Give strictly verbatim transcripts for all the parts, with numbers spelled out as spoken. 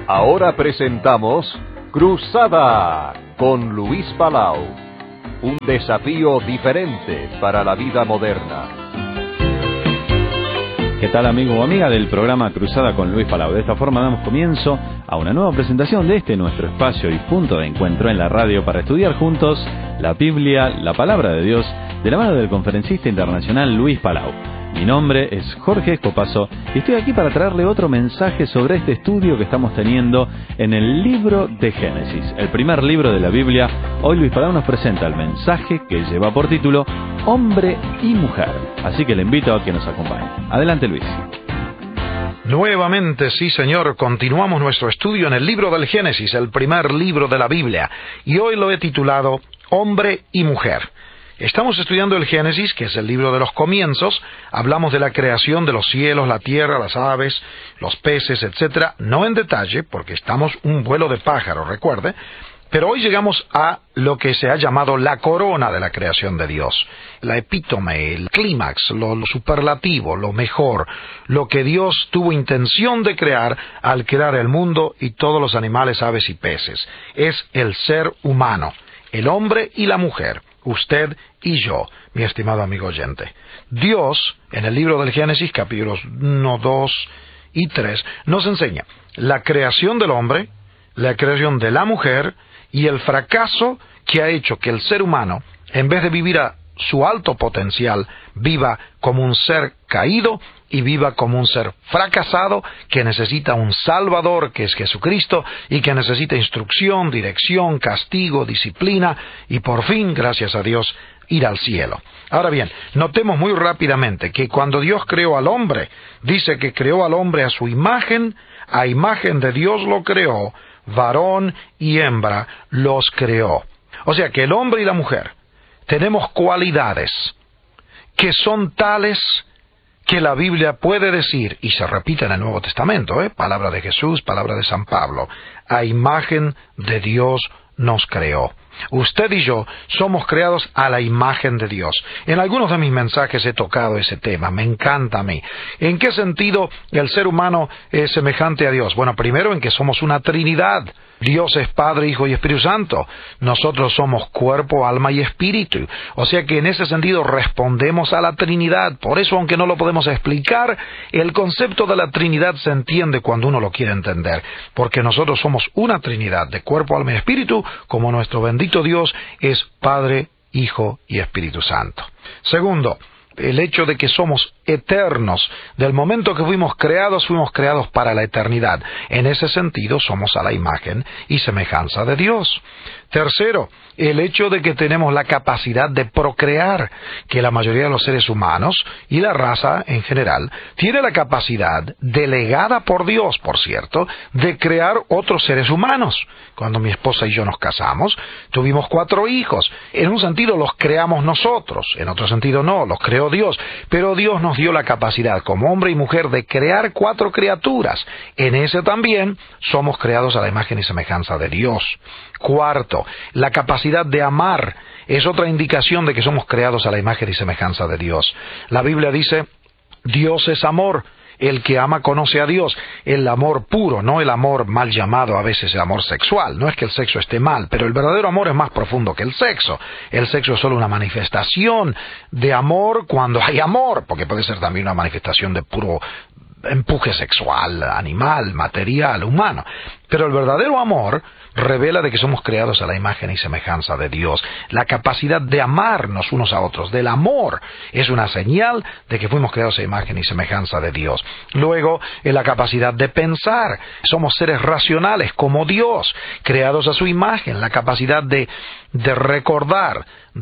Ahora presentamos Cruzada con Luis Palau. Un desafío diferente para la vida moderna. ¿Qué tal, amigo o amiga del programa Cruzada con Luis Palau? De esta forma damos comienzo a una nueva presentación de este nuestro espacio y punto de encuentro en la radio para estudiar juntos la Biblia, la Palabra de Dios, de la mano del conferencista internacional Luis Palau. Mi nombre es Jorge Escopazo y estoy aquí para traerle otro mensaje sobre este estudio que estamos teniendo en el libro de Génesis, el primer libro de la Biblia. Hoy Luis Palau nos presenta el mensaje que lleva por título Hombre y Mujer. Así que le invito a que nos acompañe. Adelante, Luis. Nuevamente, sí señor, continuamos nuestro estudio en el libro del Génesis, el primer libro de la Biblia, y hoy lo he titulado Hombre y Mujer. Estamos estudiando el Génesis, que es el libro de los comienzos. Hablamos de la creación de los cielos, la tierra, las aves, los peces, etcétera. No en detalle, porque estamos un vuelo de pájaro, recuerde. Pero hoy llegamos a lo que se ha llamado la corona de la creación de Dios. La epítome, el clímax, lo, lo superlativo, lo mejor. Lo que Dios tuvo intención de crear al crear el mundo y todos los animales, aves y peces. Es el ser humano, el hombre y la mujer. Usted y yo, mi estimado amigo oyente. Dios, en el libro del Génesis, capítulos uno, dos y tres, nos enseña la creación del hombre, la creación de la mujer y el fracaso que ha hecho que el ser humano, en vez de vivir a su alto potencial, viva como un ser caído y viva como un ser fracasado que necesita un Salvador, que es Jesucristo, y que necesita instrucción, dirección, castigo, disciplina y por fin, gracias a Dios, ir al cielo. Ahora bien, notemos muy rápidamente que cuando Dios creó al hombre, dice que creó al hombre a su imagen, a imagen de Dios lo creó, varón y hembra los creó. O sea que el hombre y la mujer tenemos cualidades que son tales que la Biblia puede decir, y se repite en el Nuevo Testamento, ¿eh? Palabra de Jesús, palabra de San Pablo, a imagen de Dios nos creó. Usted y yo somos creados a la imagen de Dios. En algunos de mis mensajes he tocado ese tema, me encanta a mí. ¿En qué sentido el ser humano es semejante a Dios? Bueno, primero en que somos una Trinidad. Dios es Padre, Hijo y Espíritu Santo. Nosotros somos cuerpo, alma y espíritu. O sea que en ese sentido respondemos a la Trinidad. Por eso, aunque no lo podemos explicar, el concepto de la Trinidad se entiende cuando uno lo quiere entender. Porque nosotros somos una Trinidad de cuerpo, alma y espíritu, como nuestro bendito Dios es Padre, Hijo y Espíritu Santo. Segundo, el hecho de que somos eternos. Del momento que fuimos creados, fuimos creados para la eternidad. En ese sentido, somos a la imagen y semejanza de Dios. Tercero, el hecho de que tenemos la capacidad de procrear, que la mayoría de los seres humanos y la raza en general tiene la capacidad, delegada por Dios, por cierto, de crear otros seres humanos. Cuando mi esposa y yo nos casamos, tuvimos cuatro hijos. En un sentido los creamos nosotros, en otro sentido no, los creó Dios. Pero Dios nos dio la capacidad, como hombre y mujer, de crear cuatro criaturas. En ese también somos creados a la imagen y semejanza de Dios. Cuarto, la capacidad de amar es otra indicación de que somos creados a la imagen y semejanza de Dios. La Biblia dice, Dios es amor. El que ama conoce a Dios. El amor puro, no el amor mal llamado a veces el amor sexual. No es que el sexo esté mal, pero el verdadero amor es más profundo que el sexo. El sexo es solo una manifestación de amor cuando hay amor, porque puede ser también una manifestación de puro empuje sexual, animal, material, humano. Pero el verdadero amor revela de que somos creados a la imagen y semejanza de Dios. La capacidad de amarnos unos a otros, del amor, es una señal de que fuimos creados a imagen y semejanza de Dios. Luego, en la capacidad de pensar. Somos seres racionales como Dios, creados a su imagen. La capacidad de, de recordar,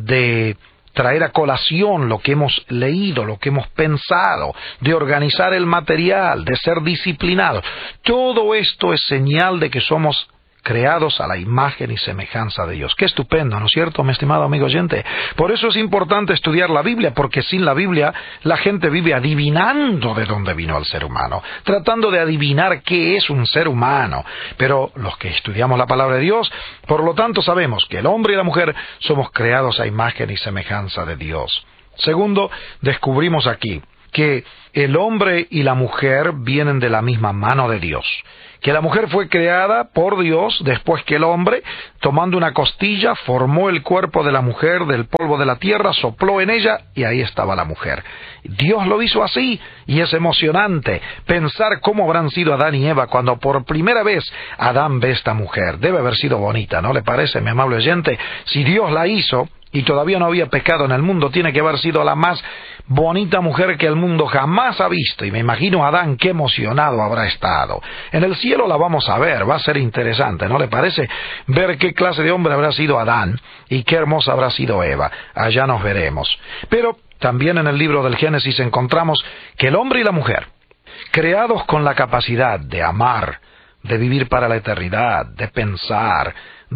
de traer a colación lo que hemos leído, lo que hemos pensado, de organizar el material, de ser disciplinados. Todo esto es señal de que somos creados a la imagen y semejanza de Dios. Qué estupendo, ¿no es cierto, mi estimado amigo oyente? Por eso es importante estudiar la Biblia, porque sin la Biblia la gente vive adivinando de dónde vino el ser humano, tratando de adivinar qué es un ser humano. Pero los que estudiamos la palabra de Dios, por lo tanto sabemos que el hombre y la mujer somos creados a imagen y semejanza de Dios. Segundo, descubrimos aquí que el hombre y la mujer vienen de la misma mano de Dios, que la mujer fue creada por Dios después que el hombre, tomando una costilla, formó el cuerpo de la mujer del polvo de la tierra, sopló en ella y ahí estaba la mujer. Dios lo hizo así y es emocionante pensar cómo habrán sido Adán y Eva cuando por primera vez Adán ve esta mujer. Debe haber sido bonita, ¿no le parece, mi amable oyente? Si Dios la hizo y todavía no había pecado en el mundo, tiene que haber sido la más bonita mujer que el mundo jamás ha visto. Y me imagino a Adán qué emocionado habrá estado. En el cielo la vamos a ver, va a ser interesante, ¿no le parece? Ver qué clase de hombre habrá sido Adán y qué hermosa habrá sido Eva. Allá nos veremos. Pero también en el libro del Génesis encontramos que el hombre y la mujer, creados con la capacidad de amar, de vivir para la eternidad, de pensar,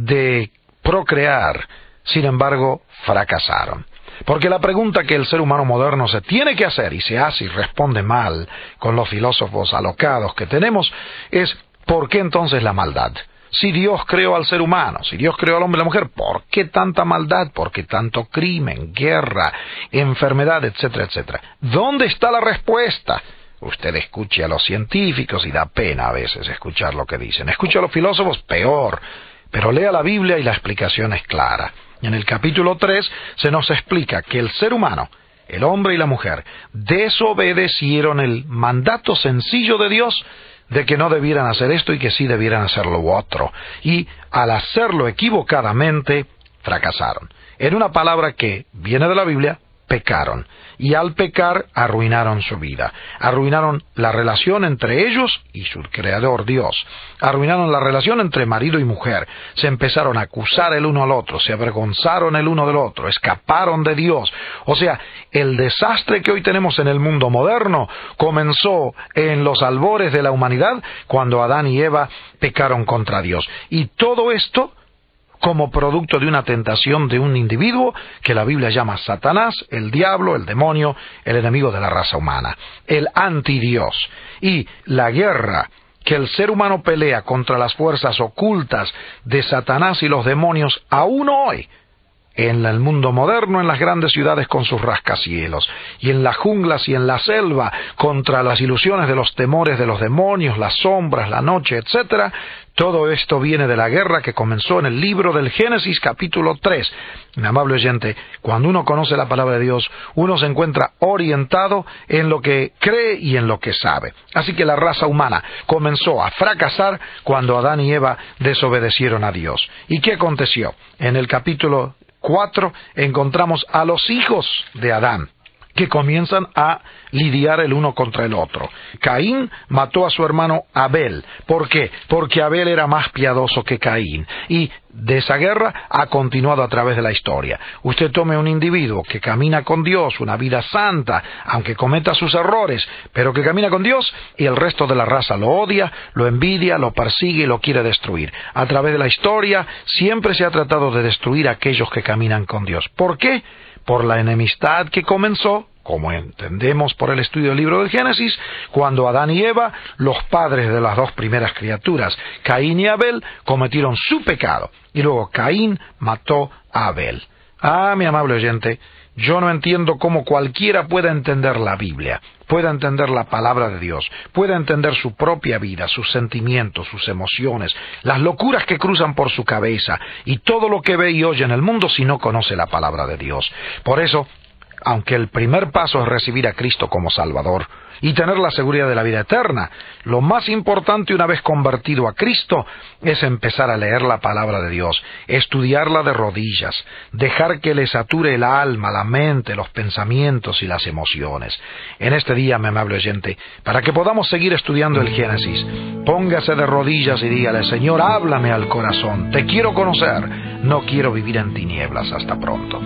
de procrear, sin embargo, fracasaron. Porque la pregunta que el ser humano moderno se tiene que hacer, y se hace y responde mal con los filósofos alocados que tenemos, es ¿por qué entonces la maldad? Si Dios creó al ser humano, si Dios creó al hombre y la mujer, ¿por qué tanta maldad? ¿Por qué tanto crimen, guerra, enfermedad, etcétera, etcétera? ¿Dónde está la respuesta? Usted escuche a los científicos y da pena a veces escuchar lo que dicen. Escuche a los filósofos, peor. Pero lea la Biblia y la explicación es clara. En el capítulo tres se nos explica que el ser humano, el hombre y la mujer, desobedecieron el mandato sencillo de Dios de que no debieran hacer esto y que sí debieran hacer lo otro. Y al hacerlo equivocadamente, fracasaron. En una palabra que viene de la Biblia, pecaron. Y al pecar, arruinaron su vida. Arruinaron la relación entre ellos y su creador Dios. Arruinaron la relación entre marido y mujer. Se empezaron a acusar el uno al otro. Se avergonzaron el uno del otro. Escaparon de Dios. O sea, el desastre que hoy tenemos en el mundo moderno comenzó en los albores de la humanidad cuando Adán y Eva pecaron contra Dios. Y todo esto como producto de una tentación de un individuo que la Biblia llama Satanás, el diablo, el demonio, el enemigo de la raza humana, el antidios. Y la guerra que el ser humano pelea contra las fuerzas ocultas de Satanás y los demonios aún hoy, en el mundo moderno, en las grandes ciudades con sus rascacielos, y en las junglas y en la selva, contra las ilusiones de los temores de los demonios, las sombras, la noche, etcétera. Todo esto viene de la guerra que comenzó en el libro del Génesis capítulo tres. Mi amable oyente, cuando uno conoce la palabra de Dios, uno se encuentra orientado en lo que cree y en lo que sabe. Así que la raza humana comenzó a fracasar cuando Adán y Eva desobedecieron a Dios. ¿Y qué aconteció? En el capítulo cuatro encontramos a los hijos de Adán, que comienzan a lidiar el uno contra el otro. Caín mató a su hermano Abel. ¿Por qué? Porque Abel era más piadoso que Caín. Y de esa guerra ha continuado a través de la historia. Usted tome un individuo que camina con Dios, una vida santa, aunque cometa sus errores, pero que camina con Dios, y el resto de la raza lo odia, lo envidia, lo persigue y lo quiere destruir. A través de la historia siempre se ha tratado de destruir a aquellos que caminan con Dios. ¿Por qué? Por la enemistad que comenzó, como entendemos por el estudio del libro del Génesis, cuando Adán y Eva, los padres de las dos primeras criaturas, Caín y Abel, cometieron su pecado, y luego Caín mató a Abel. Ah, mi amable oyente, yo no entiendo cómo cualquiera pueda entender la Biblia, pueda entender la palabra de Dios, pueda entender su propia vida, sus sentimientos, sus emociones, las locuras que cruzan por su cabeza y todo lo que ve y oye en el mundo si no conoce la palabra de Dios. Por eso, aunque el primer paso es recibir a Cristo como Salvador y tener la seguridad de la vida eterna, lo más importante una vez convertido a Cristo es empezar a leer la palabra de Dios, estudiarla de rodillas, dejar que le sature el alma, la mente, los pensamientos y las emociones. En este día, mi amable oyente, para que podamos seguir estudiando el Génesis, póngase de rodillas y dígale: Señor, háblame al corazón, te quiero conocer, no quiero vivir en tinieblas. Hasta pronto.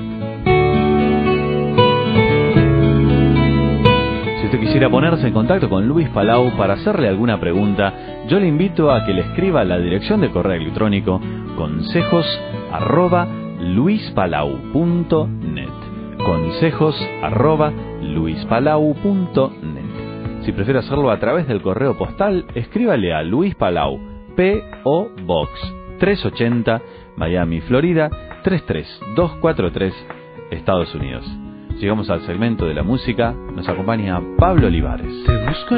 Si usted quisiera ponerse en contacto con Luis Palau para hacerle alguna pregunta, yo le invito a que le escriba a la dirección de correo electrónico consejos arroba luispalau punto net. consejos arroba luispalau punto net. Si prefiere hacerlo a través del correo postal, escríbale a Luis Palau, P O Box trescientos ochenta, Miami, Florida tres tres dos cuatro tres, Estados Unidos. llegamos al segmento de la música. Nos acompaña Pablo Olivares. Te busco